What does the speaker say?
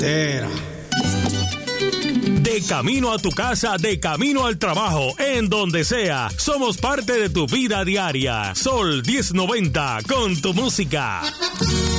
entera. De camino a tu casa, de camino al trabajo, en donde sea, somos parte de tu vida diaria. Sol 1090, con tu música.